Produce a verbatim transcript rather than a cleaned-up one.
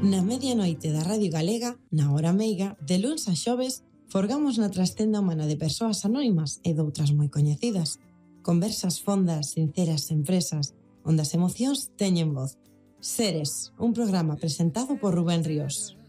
Na medianoite da Radio Galega, na hora meiga, de luns a xoves, forgamos na trascenda humana de persoas anónimas e doutras moi coñecidas. Conversas fondas, sinceras, sen presas, onde as emocións teñen voz. Seres, un programa presentado por Rubén Ríos.